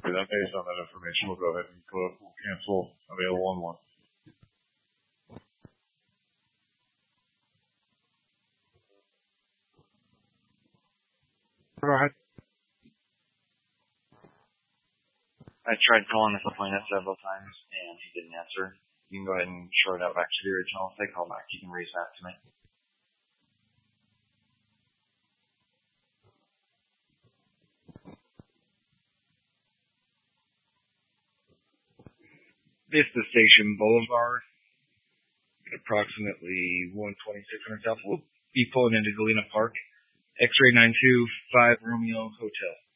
Okay, then based on that information, we'll go ahead and we'll cancel available on one. Go ahead. I tried calling this appointment several times, and he didn't answer. You can go ahead and short out back to the original. If they call back, you can raise that to me. This is the Station Boulevard, approximately 12600 South. We'll be pulling into Galena Park, X-ray 925 Romeo Hotel.